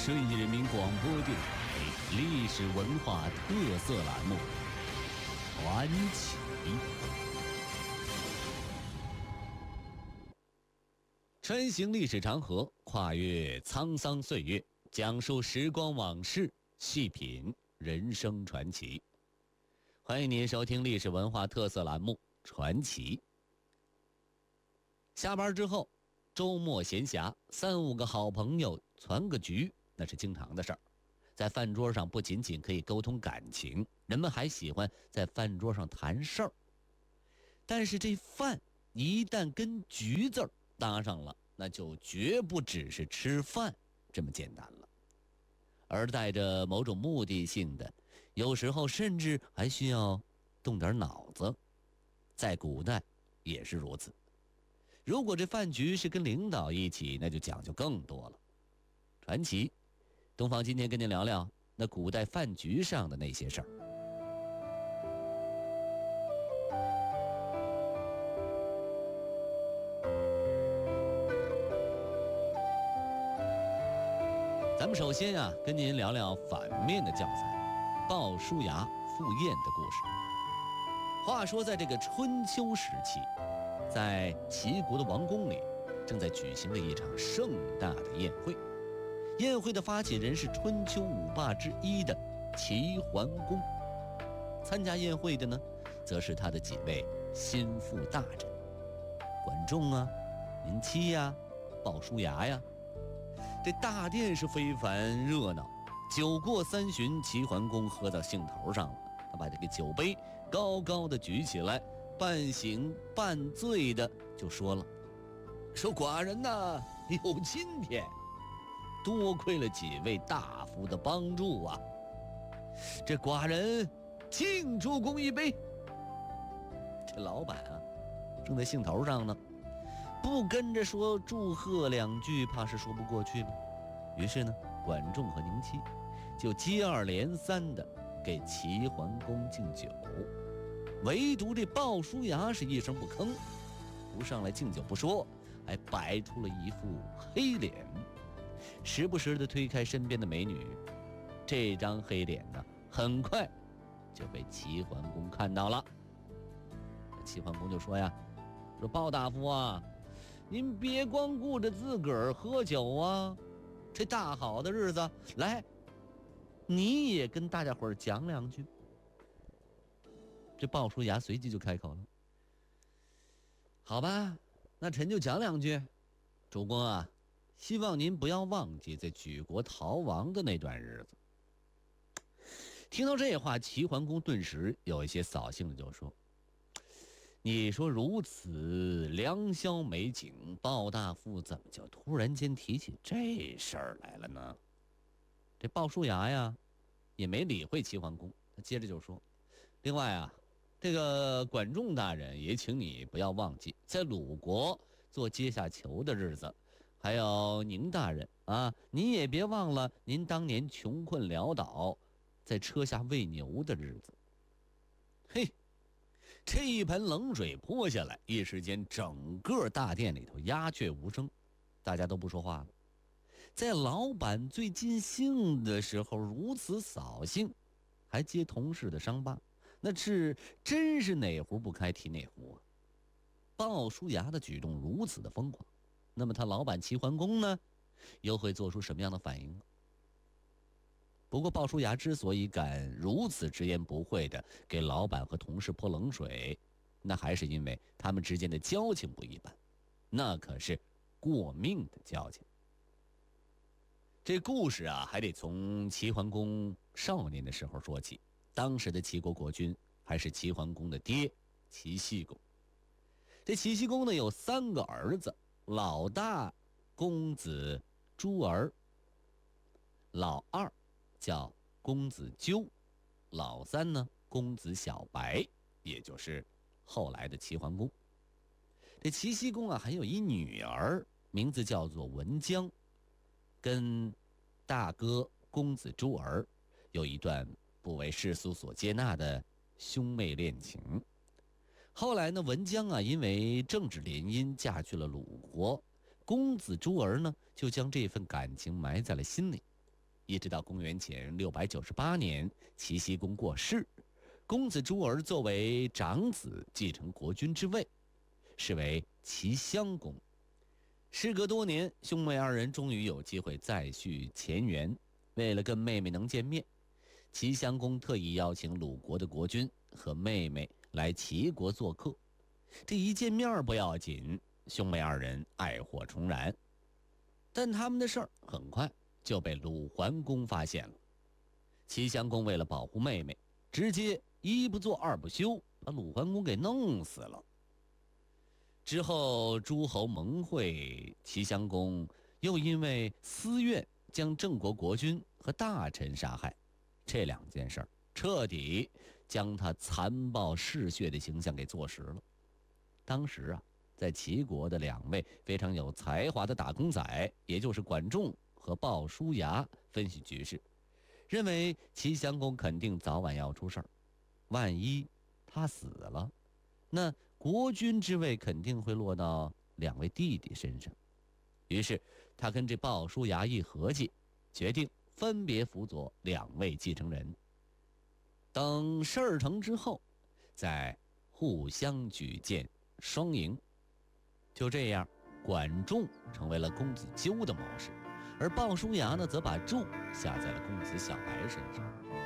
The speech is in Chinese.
顺义人民广播电台历史文化特色栏目《传奇》。穿行历史长河，跨越沧桑岁月，讲述时光往事，细品人生传奇。欢迎您收听历史文化特色栏目《传奇》。下班之后，周末闲暇，3-5个好朋友攒个局，那是经常的事儿。在饭桌上不仅仅可以沟通感情，人们还喜欢在饭桌上谈事儿。但是这饭一旦跟局字儿搭上了，那就绝不只是吃饭这么简单了，而带着某种目的性的，有时候甚至还需要动点脑子。在古代也是如此。如果这饭局是跟领导一起，那就讲究更多了。传奇东方今天跟您聊聊那古代饭局上的那些事儿。咱们首先跟您聊聊反面的教材，鲍叔牙赴宴的故事。话说在这个春秋时期，在齐国的王宫里正在举行了一场盛大的宴会。宴会的发起人是春秋5霸之一的齐桓公，参加宴会的呢，则是他的几位心腹大臣，管仲宁戚鲍叔牙这大殿是非凡热闹。酒过3巡，齐桓公喝到兴头上了，他把这个酒杯高高的举起来，半醒半醉的就说了：“说寡人有今天，多亏了几位大夫的帮助这寡人敬诸公一杯。”这老板正在兴头上呢，不跟着说祝贺2句，怕是说不过去了。于是呢，管仲和宁戚就接二连三的给齐桓公敬酒，唯独这鲍叔牙是一声不吭，不上来敬酒不说，还摆出了一副黑脸，时不时的推开身边的美女。这张黑脸很快就被齐桓公看到了。齐桓公就说说鲍大夫您别光顾着自个儿喝酒这大好的日子，来，你也跟大家伙儿讲2句。这鲍叔牙随即就开口了：“好吧，那臣就讲2句。主公希望您不要忘记在举国逃亡的那段日子。”听到这话，齐桓公顿时有一些扫兴的就说：“你说如此良宵美景，鲍大夫怎么就突然间提起这事儿来了呢？”这鲍叔牙也没理会齐桓公，他接着就说：“另外这个管仲大人也请你不要忘记，在鲁国做阶下囚的日子，还有宁大人你也别忘了您当年穷困潦倒，在车下喂牛的日子。”嘿，这一盆冷水泼下来，一时间整个大殿里头鸦雀无声，大家都不说话了。在老板最尽兴的时候如此扫兴，还揭同事的伤疤，那是真是哪壶不开提哪壶鲍叔牙的举动如此的疯狂，那么他老板齐桓公呢，又会做出什么样的反应？不过鲍叔牙之所以敢如此直言不讳的给老板和同事泼冷水，那还是因为他们之间的交情不一般，那可是过命的交情。这故事还得从齐桓公少年的时候说起。当时的齐国国君还是齐桓公的爹齐僖公。这齐僖公呢有3个儿子，老大公子朱儿，老二叫公子纠，老3呢公子小白，也就是后来的齐桓公。这齐僖公还有一女儿，名字叫做文姜，跟大哥公子朱儿有一段不为世俗所接纳的兄妹恋情。后来呢，文姜因为政治联姻嫁去了鲁国，公子朱儿呢就将这份感情埋在了心里。 一直到公元前698年，齐僖公过世，公子朱儿作为长子继承国君之位，是为齐襄公。事隔多年，兄妹二人终于有机会再续前缘。为了跟妹妹能见面，齐襄公特意邀请鲁国的国君和妹妹来齐国做客。这一见面不要紧，兄妹二人爱火重燃。但他们的事儿很快就被鲁桓公发现了。齐襄公为了保护妹妹，直接一不做二不休，把鲁桓公给弄死了。之后诸侯盟会，齐襄公又因为私怨将郑国国君和大臣杀害，这两件事儿彻底将他残暴嗜血的形象给坐实了。当时啊，在齐国的两位非常有才华的打工仔，也就是管仲和鲍叔牙，分析局势，认为齐襄公肯定早晚要出事儿，万一他死了，那国君之位肯定会落到两位弟弟身上。于是他跟这鲍叔牙一合计，决定分别辅佐两位继承人。等事儿成之后，再互相举荐双赢。就这样，管仲成为了公子纠的谋士，而鲍叔牙呢，则把柱下在了公子小白身上。